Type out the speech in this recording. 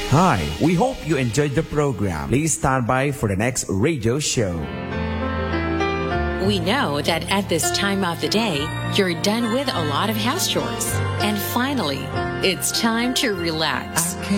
Hi, we hope you enjoyed the program. Please stand by for the next radio show. We know that at this time of the day, you're done with a lot of house chores. And finally, it's time to relax.